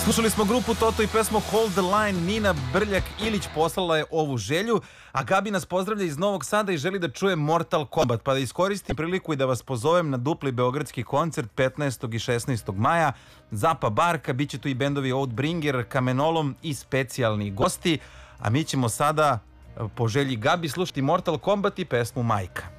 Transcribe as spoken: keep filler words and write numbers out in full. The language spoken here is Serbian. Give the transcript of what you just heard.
Slušali smo grupu Toto i pesmu Hold the Line. Nina Brljak-Ilić poslala je ovu želju, a Gabi nas pozdravlja iz Novog Sada i želi da čuje Mortal Kombat, pa da iskoristim priliku i da vas pozovem na dupli beogradski koncert petnaestog i šesnaestog maja. Zapa Barka, bit će tu i bendovi Outbringer, Kamenolom i specijalni gosti, a mi ćemo sada po želji Gabi slušati Mortal Kombat i pesmu Majka.